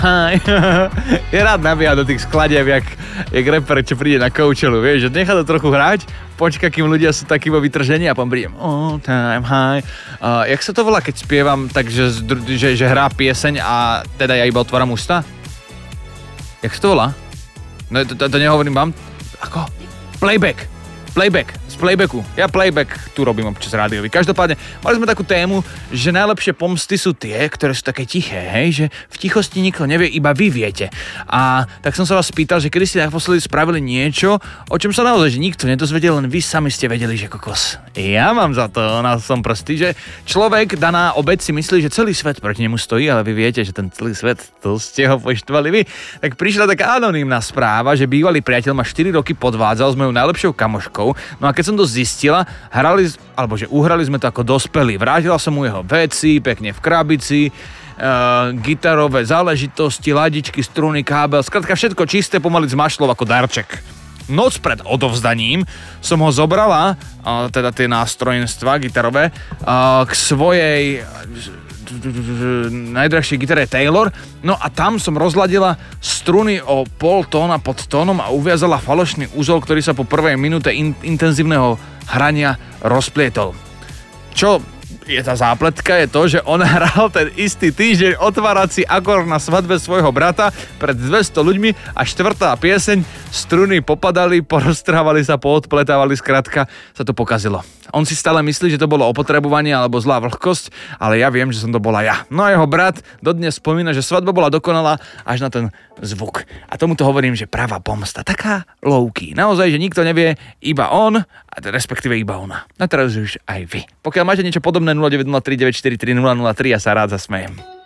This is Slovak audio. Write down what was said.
Hi. Je rád nabíja do tých skladieb, jak rapper, čo príde na Coachelu, vieš, že nechá to trochu hrať, počka, kým ľudia sú takí vo vytržení a potom prídem all time high. Jak sa to volá, keď spievam tak, že hrá pieseň a teda ja iba otváram ústa? Jak sa to volá? No to nehovorím vám. Ako? Playback. Z playbacku. Ja playback tu robím občas rádiový. Každopádne, mali sme takú tému, že najlepšie pomsty sú tie, ktoré sú také tiché, hej? Že v tichosti nikto nevie, iba vy viete. A tak som sa vás spýtal, že kedy ste naposledy spravili niečo, o čom sa naozaj že nikto nedozvedel, len vy sami ste vedeli, že kokos. Ja mám za to, som prostý, že človek, daná obec si myslí, že celý svet proti nemu stojí, ale vy viete, že ten celý svet, to ste ho poštvali vy. Tak prišla taká anonymná správa, že bývalý priateľ ma 4 roky podvádzal s mojou najlepšou kamoškou. No a keď som to zistila, uhrali sme to ako dospelí. Vrátila som mu jeho veci, pekne v krabici, gitarové záležitosti, ladičky, struny, kábel, skrátka všetko čisté, pomaly zmašľov ako darček. Noc pred odovzdaním som ho zobrala, teda tie nástrojenstva gitarové, k svojej najdrahšej gitare Taylor, no a tam som rozladila struny o pol tóna pod tónom a uviazala falošný úzol, ktorý sa po prvej minúte intenzívneho hrania rozplietol. Čo je tá zápletka, je to, že on hral ten istý týždeň otvárací akord na svadbe svojho brata pred 200 ľuďmi a 4. pieseň, struny popadali, poroztrávali sa, poodpletávali, skrátka sa to pokazilo. On si stále myslí, že to bolo opotrebovanie alebo zlá vlhkosť, ale ja viem, že som to bola ja. No a jeho brat dodnes spomína, že svadba bola dokonalá až na ten zvuk. A tomuto hovorím, že pravá pomsta, taká low-key. Naozaj, že nikto nevie, iba on, respektíve iba ona. A teraz už aj vy. Pokiaľ máte niečo podobné, 0903 943 003, ja sa rád zasmejem.